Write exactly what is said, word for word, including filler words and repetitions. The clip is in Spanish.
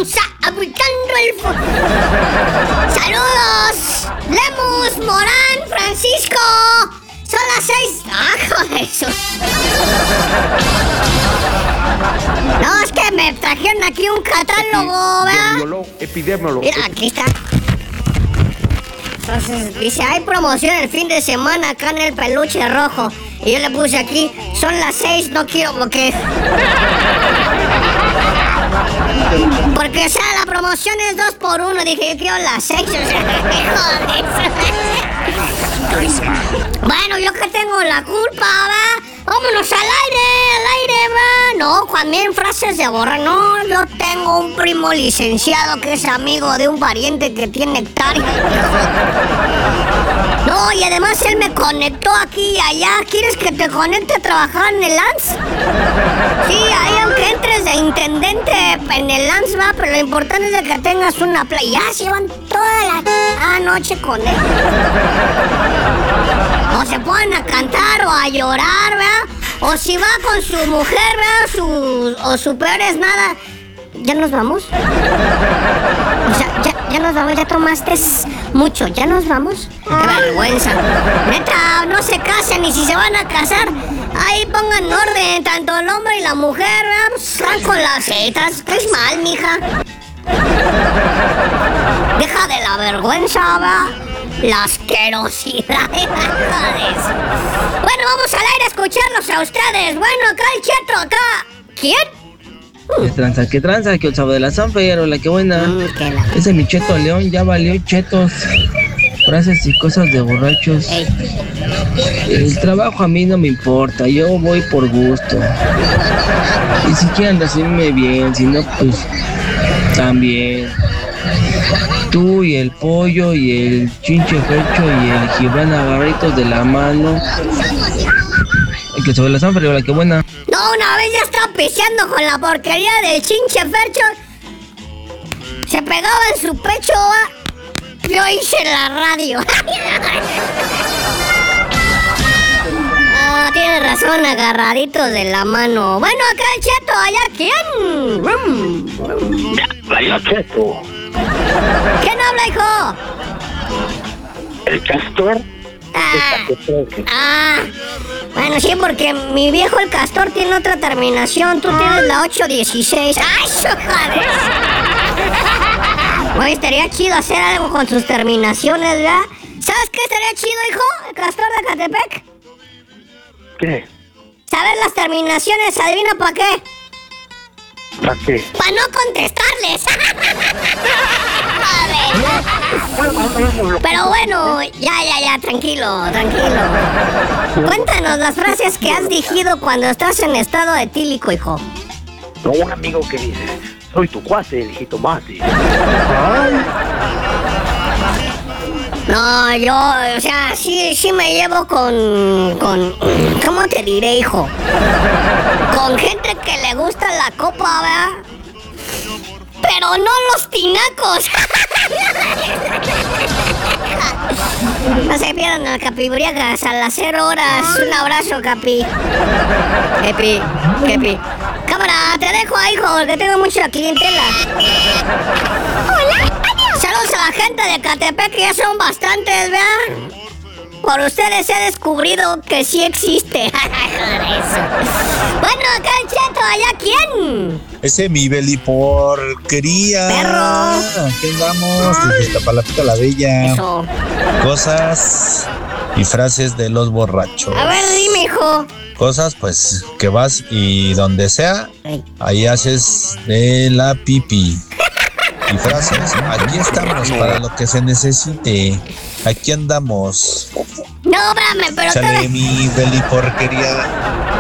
apretando el fo... ¡Saludos! Lemus, Morán, Francisco. Son las seis. ¡Ah, joder, eso! No, es que me trajeron aquí un catálogo, ¿verdad? Epidemiólogo. Mira, aquí está. Entonces dice, hay promoción el fin de semana acá en el peluche rojo. Y yo le puse aquí, son las seis, no quiero porque... Porque, o sea, la promoción es dos por uno. Dije, yo quiero las seis, o sea, bueno, yo que tengo la culpa, ¿va? Vámonos al aire, al aire, va. No, también frases de borra. No, yo tengo un primo licenciado que es amigo de un pariente que tiene hectáreas. No, y además él me conectó aquí y allá. ¿Quieres que te conecte a trabajar en el L A N S? Sí, ahí aunque entres de intendente en el L A N S, va, pero lo importante es de que tengas una playa. Ya se van toda la noche con él. O se ponen a cantar o a llorar, ¿verdad? O si va con su mujer, ¿verdad? Su, o su peor es nada. ¿Ya nos vamos? O sea, ya, ya nos vamos, ya tomaste mucho, ¿ya nos vamos? ¡Qué vergüenza! Neta, no se casen y si se van a casar, ahí pongan orden, tanto el hombre y la mujer, ¿verdad? Pues, están con las setas, es mal, mija. Deja de la vergüenza, ¿verdad? La asquerosidad. Bueno, vamos al aire a escucharlos a ustedes. Bueno, acá el Cheto, acá. ¿Quién? ¿Qué tranza? ¿Qué tranza? Que el sábado de la Sanfer, la que buena. Mm, que la... Ese mi Cheto León ya valió chetos. Frases y cosas de borrachos. Ey. El trabajo a mí no me importa, yo voy por gusto. Y si quieren recibirme bien, si no, pues también. Tú y el pollo y el chinche fecho y el Gibran agarritos de la mano. El que sobre la Sanfer, la que buena. No, una vez ya estaba piseando con la porquería del chinche fercho. Se pegaba en su pecho, ¿va? Yo hice la radio. Ah, tienes razón, agarraditos de la mano. Bueno, acá el Cheto, allá quién. Vaya Cheto. ¿Quién habla, hijo? El Castor. Ah, ah, bueno, sí, porque mi viejo el Castor tiene otra terminación. Tú tienes la ocho dieciséis. ¡Ay, joder! Oye, estaría chido hacer algo con sus terminaciones, ¿verdad? ¿Sabes qué estaría chido, hijo? El Castor de Catepec. ¿Qué? ¿Sabes las terminaciones? ¿Adivina para qué? ¿Para qué? ¡Para no contestarles! Pero bueno, ya, ya, ya, tranquilo, tranquilo. Cuéntanos las frases que has dicho cuando estás en estado etílico, hijo. No, un amigo que dice, soy tu cuate, el jitomate. No, yo, o sea, sí, sí me llevo con, con, ¿cómo te diré, hijo? Con gente que le gusta la copa, ¿verdad? Pero no los tinacos. No se pierdan al Capibriagas a las cero horas. Un abrazo, Capi. Capi, Capi. Cámara, te dejo ahí, hijo, porque tengo mucha clientela. Hola, adiós. Saludos a la gente de Catepec, que ya son bastantes, ¿verdad? Por ustedes he descubrido que sí existe. Bueno, acá el Cheto, ¿allá quién? Ese mi Beli porquería. Perro. Aquí andamos, desde Iztapalapita la Bella. Eso. Cosas y frases de los borrachos. A ver, dime, hijo. Cosas, pues, que vas y donde sea, Ey. ahí haces de la pipí. Y frases, aquí estamos para lo que se necesite. Aquí andamos. No, espérame, pero Sale todavía... mi Beli porquería.